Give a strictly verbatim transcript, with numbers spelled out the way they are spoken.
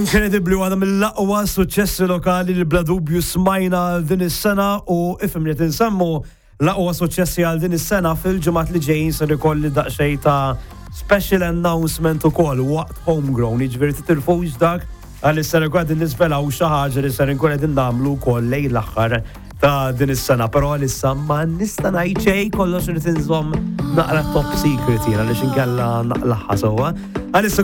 Incredibly, għadha mill-laqwa suċċessi lokali li bla dubju smajna din is-sena u ifhem li tinsemmu laqwa suċċessi għal din is-sena fil-ġimgħat li ġejjin se ikolli daqsxejn ta' special announcement ukoll waqt homegrown, jiġifieri titilfux dak għal is-sena qegħdin nisvelaw xi ħaġa li ser inkun qegħdin nagħmlu wkoll lejn l-aħħar ta' din is-sena, però għalissa ma nista' ngħid xejn kollox irid inżomm naqra top secret jiena għaliex inkella naqlaħħa sewwa. Għalissa